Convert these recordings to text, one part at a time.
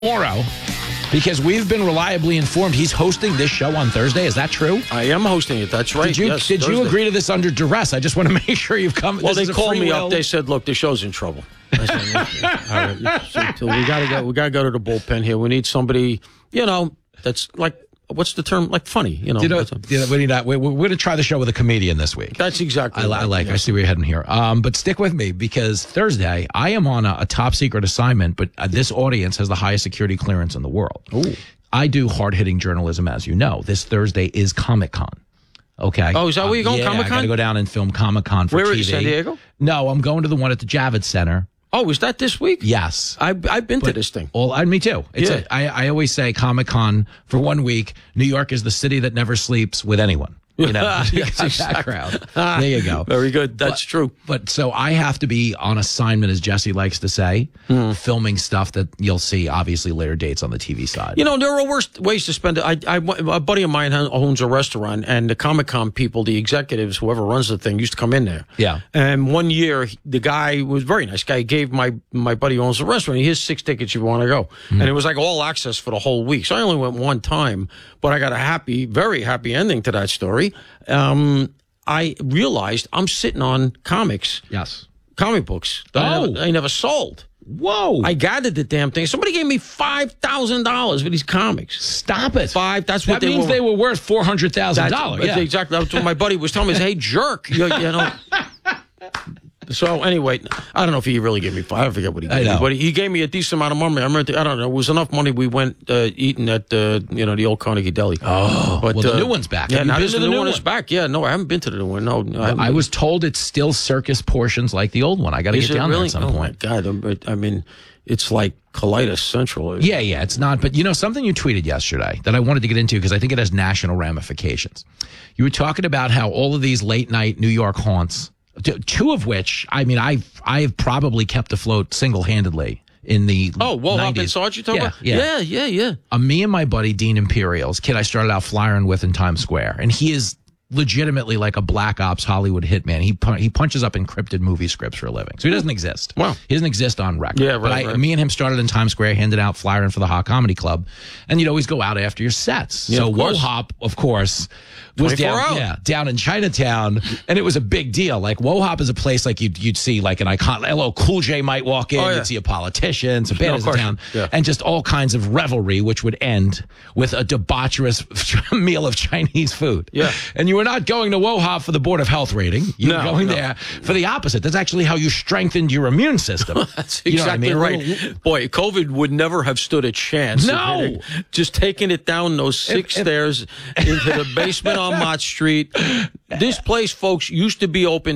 Tomorrow, because we've been reliably informed he's hosting this show on Thursday. Is that true? I am hosting it. That's right. Did you agree to this under duress? I just want to make sure you've come. Well, they called me up. They said, "Look, the show's in trouble." I said, all right, so we gotta go to the bullpen here. We need somebody, that's like, what's the term? Like funny, we're going to try the show with a comedian this week. That's exactly right. I see where you're heading here. But stick with me, because Thursday, I am on a top secret assignment, but this audience has the highest security clearance in the world. Ooh. I do hard-hitting journalism, as you know. This Thursday is Comic-Con. Okay. Oh, is that where you're going, yeah, Comic-Con? I got to go down and film Comic-Con for TV. Where is San Diego? No, I'm going to the one at the Javits Center. Oh, is that this week? Yes. I've been to this thing. Me too. I always say Comic-Con for 1 week. New York is the city that never sleeps with anyone. Yes, that crowd. There you go. Very good. That's true. But so I have to be on assignment, as Jesse likes to say, filming stuff that you'll see, obviously, later dates on the TV side. There are worse ways to spend it. A buddy of mine owns a restaurant, and the Comic-Con people, the executives, whoever runs the thing, used to come in there. Yeah. And one year, the guy was a very nice guy. He gave my buddy who owns the restaurant, here's 6 tickets if you want to go. And it was like all access for the whole week. So I only went one time, but I got a very happy ending to that story. I realized I'm sitting on comics. Yes. Comic books that I never sold. Whoa. I gathered the damn thing. Somebody gave me $5,000 for these comics. Stop it. That's what that means they were worth $400,000. Yeah. Exactly. That's what my buddy was telling me. Hey, jerk. So anyway, I don't know if he really gave me $5. I forget what he gave me, but he gave me a decent amount of money. I don't know. It was enough money. We went eating at the old Carnegie Deli. Oh, but the new one's back. Yeah, now the new one is back. Yeah, no, I haven't been to the new one. No, I was told it's still circus portions like the old one. I got to get down there at some point. My God, I mean, it's like Colitis Central. Yeah, it's not. But something you tweeted yesterday that I wanted to get into because I think it has national ramifications. You were talking about how all of these late night New York haunts. 2 of which, I mean, I've probably kept afloat single-handedly in the 90s. And Sarge you talking about? Yeah. Me and my buddy, Dean Imperial's kid I started out flying with in Times Square, and he is legitimately like a Black Ops Hollywood hitman. He punches up encrypted movie scripts for a living. So he doesn't exist. Wow. He doesn't exist on record. Yeah, right, but me and him started in Times Square, handed out flyer for the Hot Comedy Club, and you'd always go out after your sets. Yeah, so WoHop, of course, was down in Chinatown, and it was a big deal. Like WoHop is a place like you'd see like an icon. LL Cool J might walk in. You'd see a politician, some bands in town, and just all kinds of revelry, which would end with a debaucherous meal of Chinese food. Yeah, and you were not going to WoHop for the Board of Health rating. You were going there for the opposite. That's actually how you strengthened your immune system. That's exactly right. Boy, COVID would never have stood a chance. No, just taking it down those 6 stairs into the basement on Mott Street. This place, folks, used to be open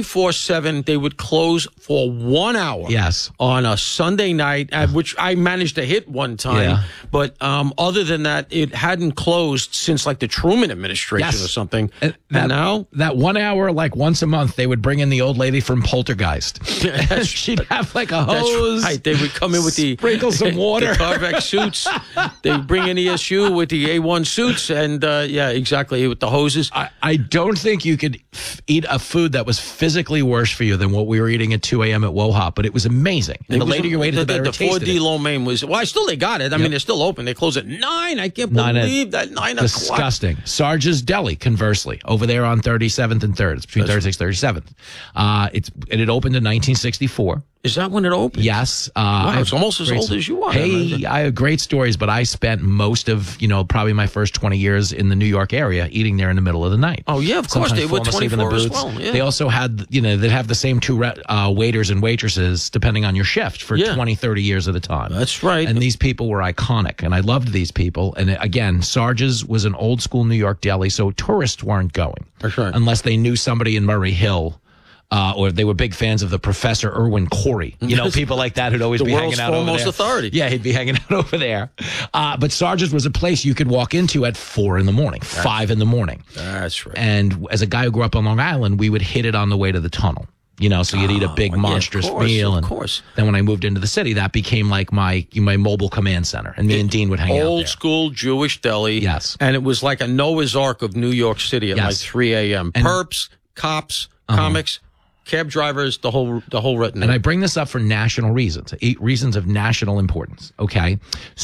24/7. They would close for 1 hour. Yes. On a Sunday night, which I managed to hit one time. Yeah. But other than that, it hadn't closed since like the Truman administration or something. And now? That 1 hour, like once a month, they would bring in the old lady from Poltergeist. She'd have like a hose. That's right. They would come in with sprinkle some water. The Carvex suits. They bring in ESU with the A1 suits and, exactly, with the hoses. I don't think you could eat a food that was physically worse for you than what we were eating at 2 a.m. at WoHop, but it was amazing. And the later you waited, the better it tasted. The 4D lo mein was, they got it. I mean, they're still open. They close at 9. I can't believe that 9 o'clock. Disgusting. Sarge's Deli, conversely, over there on 37th and 3rd. It's between 36th and 37th. It opened in 1964. Is that when it opened? Yes. Wow, it's almost as old as you are. Hey, I have great stories, but I spent most of, probably my first 20 years in the New York area eating there in the middle of the night. Oh, yeah, of course. They were 24 as well. Yeah. They also had, they'd have the same 2 waiters and waitresses, depending on your shift, for 20, 30 years at a time. That's right. And these people were iconic, and I loved these people. And again, Sarge's was an old school New York deli, so tourists weren't going. That's right. Unless they knew somebody in Murray Hill. Or they were big fans of the Professor Irwin Corey. People like that who'd always be hanging out over there. The world's foremost authority. Yeah, he'd be hanging out over there. But Sarge's was a place you could walk into at 4 in the morning, 5 in the morning. That's right. And as a guy who grew up on Long Island, we would hit it on the way to the tunnel. So you'd eat a big monstrous meal. Of course. Then when I moved into the city, that became like my mobile command center. And me and Dean would hang out there. Old school Jewish deli. Yes. And it was like a Noah's Ark of New York City at like 3 a.m. Perps, cops, comics. cab drivers, the whole retinue. And I bring this up for national reasons, reasons of national importance. Okay.